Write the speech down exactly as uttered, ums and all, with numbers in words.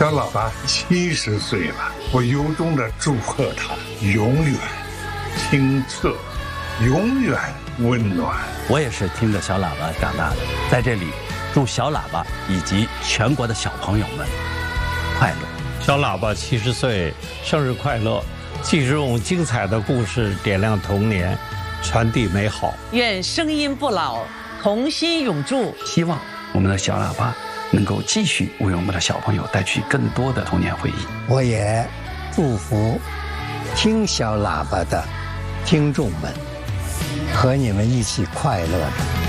小喇叭七十岁了，我由衷的祝贺他永远清澈，永远温暖。 我也是听着小喇叭长大的，在这里祝小喇叭以及全国的小朋友们快乐。 小喇叭七十岁，生日快乐！继续用精彩的故事点亮童年，传递美好。 愿声音不老，童心永驻。 希望我们的小喇叭能够继续为我们的小朋友带去更多的童年回忆。 我也祝福听小喇叭的听众们和你们一起快乐的